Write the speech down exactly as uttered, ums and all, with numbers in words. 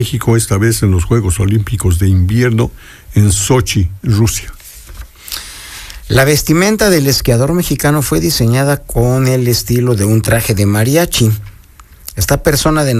México, esta vez en los Juegos Olímpicos de Invierno en Sochi, Rusia. La vestimenta del esquiador mexicano fue diseñada con el estilo de un traje de mariachi. Esta persona de